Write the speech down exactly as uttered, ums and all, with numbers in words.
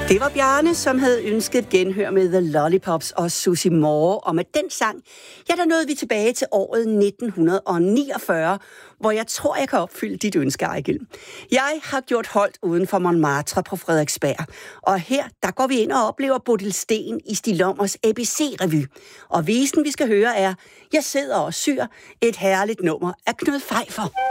Det var Bjarne, som havde ønsket et genhør med The Lollipops og Susie Moore. Og med den sang, ja, der nåede vi tilbage til året nitten niogfyrre, hvor jeg tror, jeg kan opfylde dit ønske, Ejgil. Jeg har gjort holdt uden for Montmartre på Frederiksberg. Og her, der går vi ind og oplever Bodil Steen i Stig Lommers A B C-revy. Og visen, vi skal høre, er Jeg sidder og syr, et herligt nummer af Knud Pfeiffer.